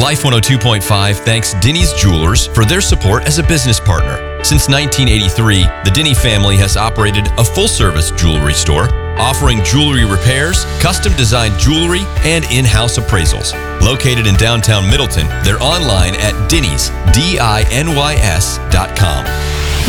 Life 102.5 thanks Denny's Jewelers for their support as a business partner. Since 1983, the Denny family has operated a full-service jewelry store, offering jewelry repairs, custom-designed jewelry, and in-house appraisals. Located in downtown Middleton, they're online at Dinnys, DINYS.com.